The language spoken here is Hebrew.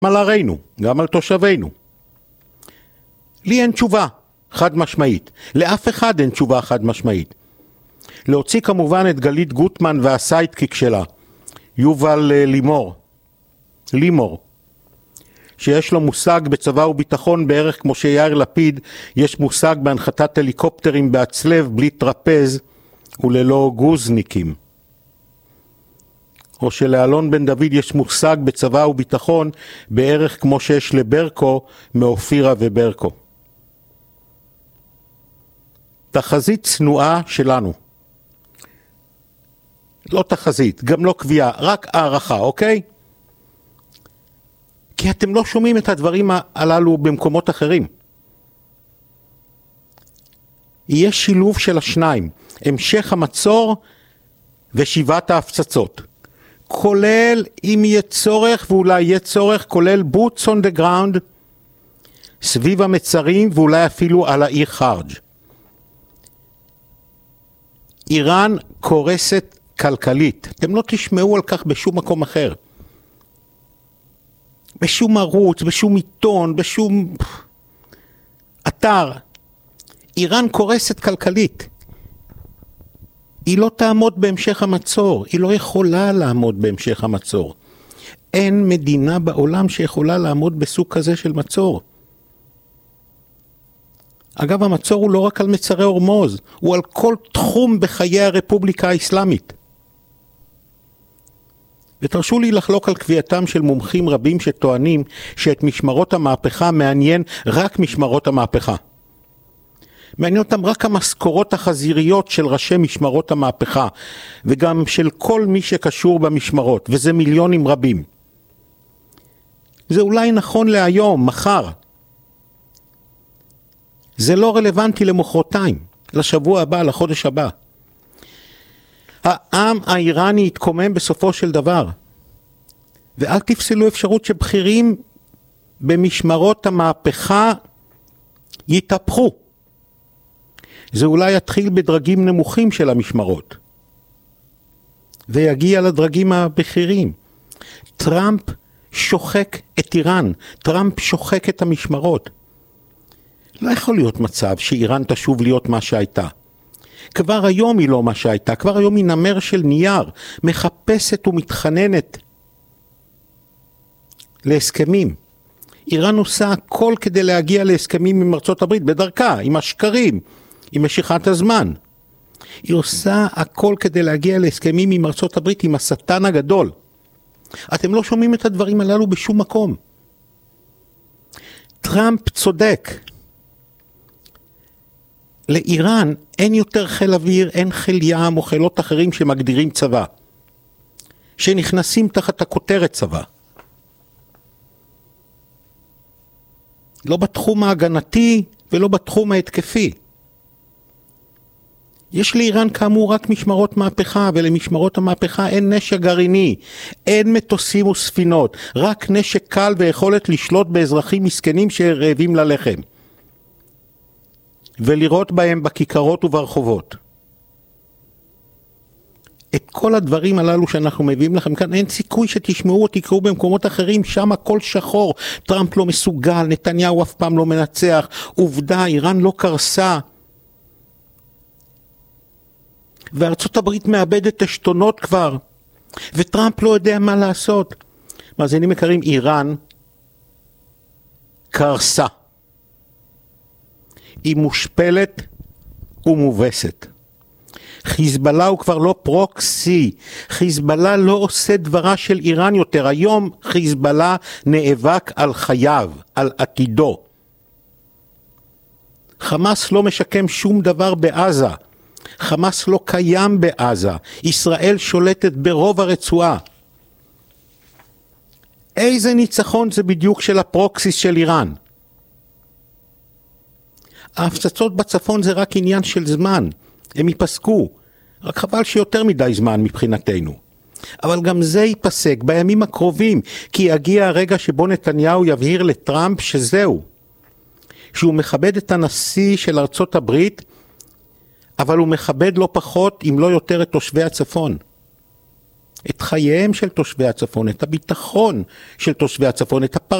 על ערינו, גם על תושבינו. לי אין תשובה חד משמעית, לאף אחד אין תשובה חד משמעית. להוציא כמובן את גלית גוטמן והסיידקיק שלה, יובל לימור, שיש לו מושג בצבא וביטחון בערך כמו שיאיר לפיד יש מושג בהנחתת הליקופטרים בהצלב בלי טרפז וללא גוזניקים. או שלאלון בן דוד יש מושג בצבא וביטחון בערך כמו שיש לברקו מאופירה וברקו. תחזית צנועה שלנו. לא תחזית, גם לא קביעה, רק הערכה, אוקיי? כי אתם לא שומעים את הדברים הללו במקומות אחרים. יהיה שילוב של השניים, המשך המצור ושיבת ההפצצות. כולל אם יהיה צורך, ואולי יהיה צורך, כולל boots on the ground, סביב המצרים ואולי אפילו על העיר חרג'. איראן קורסת כלכלית. אתם לא תשמעו על כך בשום מקום אחר. בשום ערוץ, בשום עיתון, בשום אתר. איראן קורסת כלכלית. היא לא תעמוד בהמשך המצור. היא לא יכולה לעמוד בהמשך המצור. אין מדינה בעולם שיכולה לעמוד בסוג כזה של מצור. אגב, המצור הוא לא רק על מצרי הורמוז, הוא על כל תחום בחיי הרפובליקה האסלאמית. ותרשו לי לחלוק על קביעתם של מומחים רבים שטוענים שאת משמרות המהפכה מעניין רק משמרות המהפכה. מעניין אותם רק המשכורות החזיריות של ראשי משמרות המהפכה, וגם של כל מי שקשור במשמרות, וזה מיליונים רבים. זה אולי נכון להיום, מחר. זה לא רלוונטי למחרתיים, לשבוע הבא, לחודש הבא. העם האיראני יתקומם בסופו של דבר. ואל תפסלו אפשרות שבכירים במשמרות המהפכה יתהפכו. זה אולי יתחיל בדרגים נמוכים של המשמרות. ויגיע לדרגים הבכירים. טראמפ שוחק את איראן. טראמפ שוחק את המשמרות. לא יכול להיות מצב שאיראן תשוב להיות מה שהייתה. כבר היום היא לא מה שהייתה. כבר היום היא נמר של נייר. מחפשת ומתחננת להסכמים. איראן עושה הכל כדי להגיע להסכמים עם ארצות הברית בדרכה, עם השקרים, עם משיכת הזמן. היא עושה הכל כדי להגיע להסכמים עם ארצות הברית, עם השטן הגדול. אתם לא שומעים את הדברים הללו בשום מקום. טראמפ צודק. לאיראן אין יותר חיל אוויר, אין חיל ים או חילות אחרים שמגדירים צבא. שנכנסים תחת הכותרת צבא. לא בתחום ההגנתי ולא בתחום ההתקפי. יש לאיראן כאמור רק משמרות מהפכה, ולמשמרות המהפכה אין נשק גרעיני, אין מטוסים וספינות, רק נשק קל ויכולת לשלוט באזרחים מסכנים שרעבים ללחם. ולראות בהם בכיכרות וברחובות. את כל הדברים הללו שאנחנו מביאים לכם כאן, אין סיכוי שתשמעו או תקראו במקומות אחרים, שם הכל שחור, טראמפ לא מסוגל, נתניהו אף פעם לא מנצח, עובדה, איראן לא קרסה, וארצות הברית מאבדת השתונות כבר, וטראמפ לא יודע מה לעשות. מאזינים יקרים, איראן קרסה. היא מושפלת ומובסת. חיזבאללה הוא כבר לא פרוקסי. חיזבאללה לא עושה דברה של איראן יותר. היום חיזבאללה נאבק על חייו, על עתידו. חמאס לא משקם שום דבר בעזה. חמאס לא קיים בעזה. ישראל שולטת ברוב הרצועה. איזה ניצחון זה בדיוק של הפרוקסיס של איראן? ההפצצות בצפון זה רק עניין של זמן. הם ייפסקו. רק חבל שיותר מדי זמן מבחינתנו. אבל גם זה ייפסק בימים הקרובים, כי יגיע הרגע שבו נתניהו יבהיר לטראמפ שזהו. שהוא מכבד את הנשיא של ארצות הברית, אבל הוא מכבד לא פחות, אם לא יותר, את תושבי הצפון. את חייהם של תושבי הצפון, את הביטחון של תושבי הצפון, את